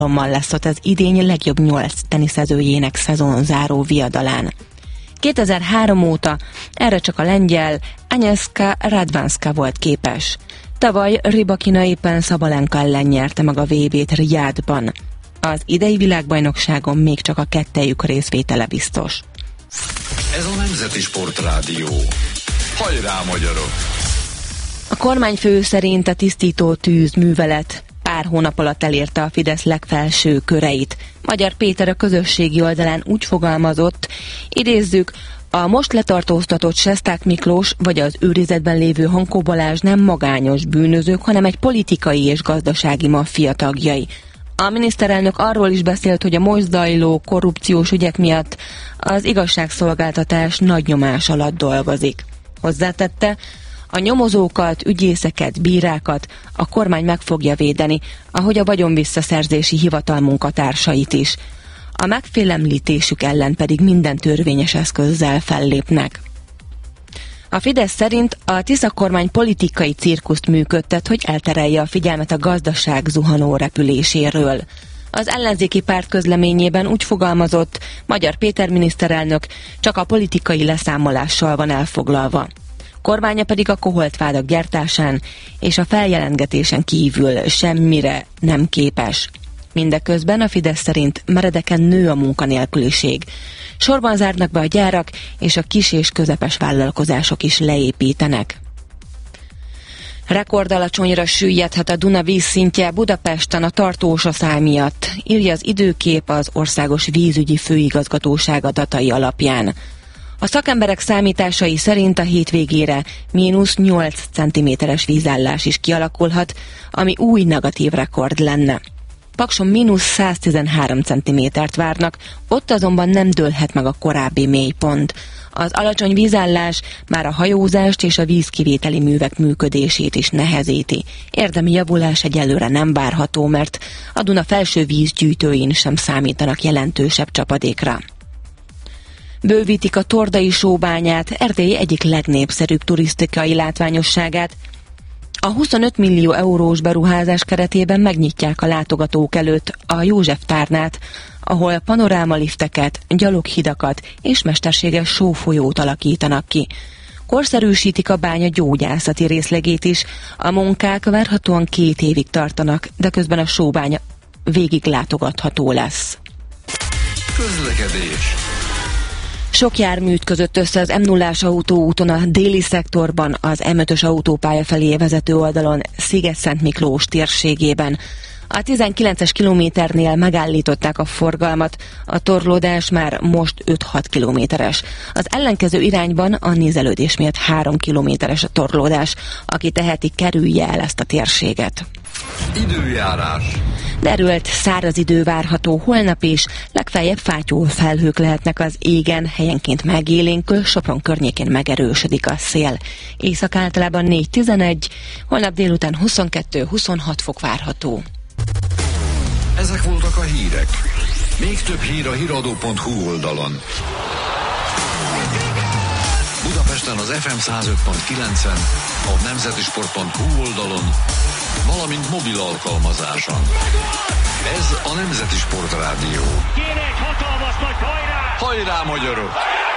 lesz ott az idény legjobb 8 teniszezőjének szezonzáró viadalán. 2003 óta erre csak a lengyel Agnieszka Radwanska volt képes. Tavaly Rybakina éppen Szabalenka ellen nyerte meg a VB-t Rijádban. Az idei világbajnokságon még csak a kettejük részvétele biztos. Ez a Nemzeti Sportrádió. Hajrá, magyarok! A kormányfő szerint a tisztító tűz művelet pár hónap alatt elérte a Fidesz legfelső köreit. Magyar Péter a közösségi oldalán úgy fogalmazott, idézzük, a most letartóztatott Sesták Miklós vagy az őrizetben lévő Hankó Balázs nem magányos bűnözők, hanem egy politikai és gazdasági maffia tagjai. A miniszterelnök arról is beszélt, hogy a most zajló korrupciós ügyek miatt az igazságszolgáltatás nagy nyomás alatt dolgozik. Hozzátette, a nyomozókat, ügyészeket, bírákat a kormány meg fogja védeni, ahogy a vagyonvisszaszerzési hivatal munkatársait is. A megfélemlítésük ellen pedig minden törvényes eszközzel fellépnek. A Fidesz szerint a Tisza kormány politikai cirkuszt működtet, hogy elterelje a figyelmet a gazdaság zuhanó repüléséről. Az ellenzéki párt közleményében úgy fogalmazott, Magyar Péter miniszterelnök csak a politikai leszámolással van elfoglalva. Kormánya pedig a koholtvádak gyártásán és a feljelentgetésen kívül semmire nem képes. Mindeközben a Fidesz szerint meredeken nő a munkanélküliség. Sorban zárnak be a gyárak, és a kis és közepes vállalkozások is leépítenek. Rekordalacsonyra süllyedhet a Duna vízszintje Budapesten a tartós aszály miatt, írja az Időkép az Országos Vízügyi Főigazgatóság adatai alapján. A szakemberek számításai szerint a hétvégére -8 cm-es vízállás is kialakulhat, ami új negatív rekord lenne. Pakson -113 cm-t várnak, ott azonban nem dőlhet meg a korábbi mélypont. Az alacsony vízállás már a hajózást és a vízkivételi művek működését is nehezíti. Érdemi javulás egyelőre nem várható, mert a Duna felső vízgyűjtőin sem számítanak jelentősebb csapadékra. Bővítik a Tordai sóbányát, Erdély egyik legnépszerűbb turisztikai látványosságát. A 25 millió eurós beruházás keretében megnyitják a látogatók előtt a József tárnát, ahol panorámalifteket, gyaloghidakat és mesterséges sófolyót alakítanak ki. Korszerűsítik a bánya gyógyászati részlegét is, a munkák várhatóan 2 évig tartanak, de közben a sóbánya végig látogatható lesz. Közlekedés. Sok jármű ütközött össze az M0-ás autóúton a déli szektorban, az M5-ös autópálya felé vezető oldalon, Sziget-Szent Miklós térségében. A 19-es kilométernél megállították a forgalmat, a torlódás már most 5-6 kilométeres. Az ellenkező irányban a nézelődés miatt 3 kilométeres a torlódás. Aki teheti, kerülje el ezt a térséget. Időjárás. Derült száraz idő várható holnap is, legfeljebb fátyol felhők lehetnek az égen, helyenként megélénkül, Sopron környékén megerősödik a szél. Észak általában 4-11, holnap délután 22-26 fok várható. Ezek voltak a hírek. Még több hír a hiradó.hu oldalon. Budapesten az FM 105.9-en, a nemzetisport.hu oldalon, valamint mobil alkalmazáson. Ez a Nemzeti Sportrádió. Kéne egy hatalmas nagy hajrá! Hajrá, magyarok!